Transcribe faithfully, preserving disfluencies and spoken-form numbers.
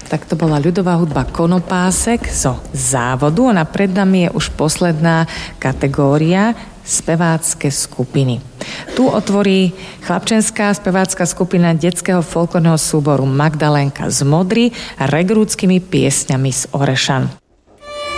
Tak to bola ľudová hudba Konopásek zo závodu a pred nami je už posledná kategória spevácke skupiny. Tu otvorí chlapčenská spevácka skupina detského folklórneho súboru Magdalénka z Modry regrútskymi piesňami z Orešan.